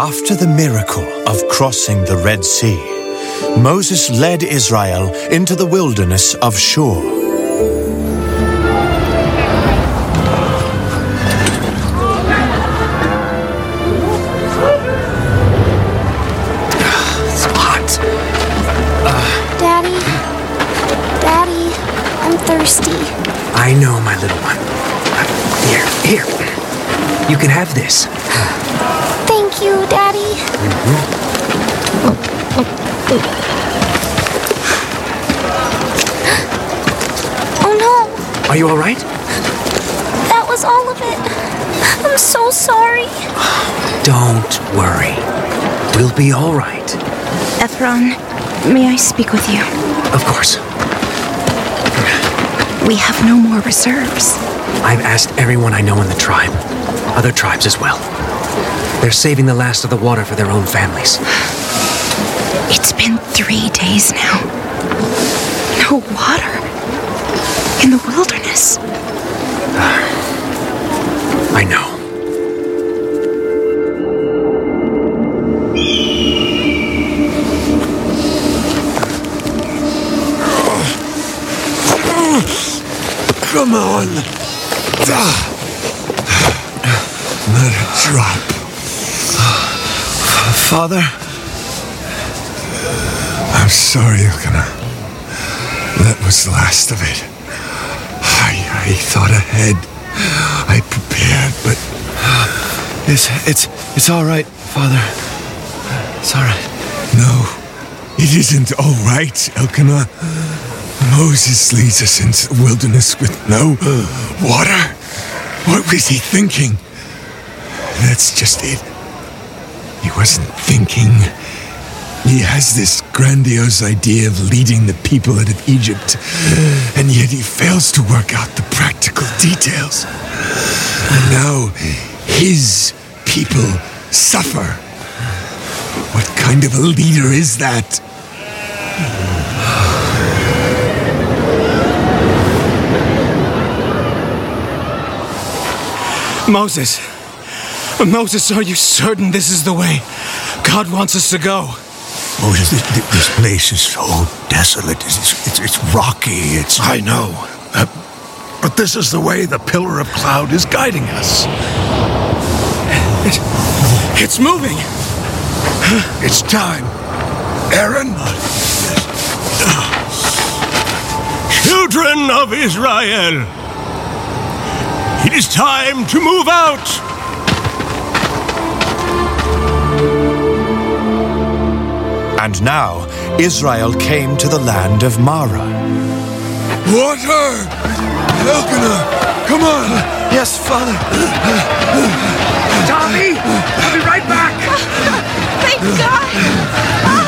After the miracle of crossing the Red Sea, Moses led Israel into the wilderness of Shur. It's hot. Daddy, I'm thirsty. I know, my little one. Here. You can have this. Thank you, Daddy. Oh no! Are you all right? That was all of it. I'm so sorry. Don't worry. We'll be all right. Ephron, may I speak with you? Of course. We have no more reserves. I've asked everyone I know in the tribe. Other tribes as well. They're saving the last of the water for their own families. It's been 3 days now. No water. In the wilderness. I know. Come on. Not a drop. Father? I'm sorry, Elkanah. That was the last of it. I thought ahead. I prepared, but... It's all right, Father. It's all right. No, it isn't all right, Elkanah. Moses leads us into the wilderness with no water. What was he thinking? That's just it. He wasn't thinking. He has this grandiose idea of leading the people out of Egypt, and yet he fails to work out the practical details. And now his people suffer. What kind of a leader is that? Moses, are you certain this is the way God wants us to go? Moses, this place is so desolate. It's rocky. I know. But this is the way the pillar of cloud is guiding us. It's moving. It's time. Aaron? Children of Israel, it is time to move out. And now Israel came to the land of Mara. Water! Elkanah, come on! Yes, Father. Tommy! I'll be right back! Thank God!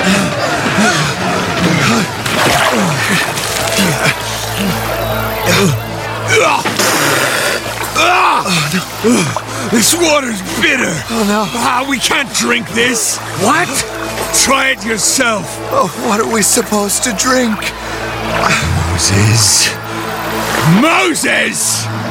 This water's bitter! Oh, no. We can't drink this! What? Try it yourself! Oh, what are we supposed to drink? Moses! Moses!